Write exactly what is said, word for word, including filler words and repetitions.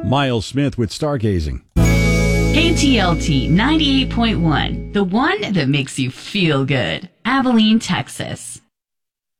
Miles Smith with Stargazing. K T L T ninety-eight point one, the one that makes you feel good. Abilene, Texas.